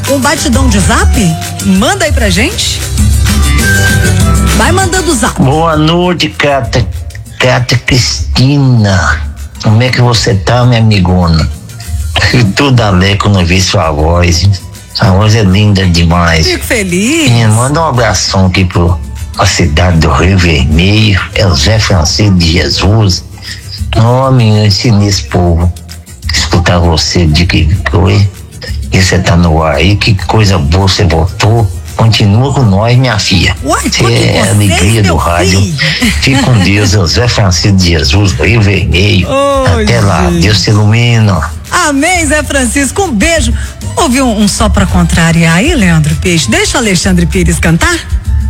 um batidão de zap? Manda aí pra gente. Vai mandando o zap. Boa noite, Cata Cristina. Como é que você tá, minha amigona? Tudo alegre quando eu vi sua voz. Sua voz é linda demais. Fico feliz. Manda um abração aqui pra cidade do Rio Vermelho. É o Zé Francisco de Jesus. Menino, ensine esse povo escutar você de que coisa. E você tá no ar aí, que coisa boa você voltou. Continua com nós, minha filha. Você é a alegria do rádio. Fique com Deus, é o Zé Francisco de Jesus, Rio Vermelho. Até lá, Deus te ilumina. Amém, Zé Francisco, um beijo. Ouviu um só pra contrariar aí, Leandro Peixe? Deixa o Alexandre Pires cantar?